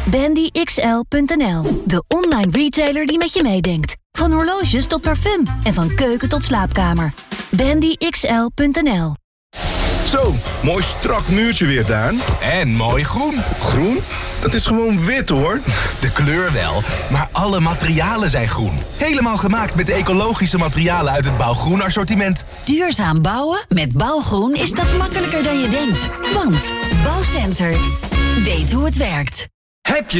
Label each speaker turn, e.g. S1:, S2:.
S1: bandyxl.nl, de online retailer die met je meedenkt. Van horloges tot parfum en van keuken tot slaapkamer. bandyxl.nl.
S2: Zo, mooi strak muurtje weer, Daan.
S3: En mooi groen.
S2: Groen? Dat is gewoon wit, hoor.
S3: De kleur wel, maar alle materialen zijn groen. Helemaal gemaakt met de ecologische materialen uit het Bouwgroen assortiment.
S4: Duurzaam bouwen met Bouwgroen is dat makkelijker dan je denkt. Want Bouwcenter weet hoe het werkt.
S5: Heb je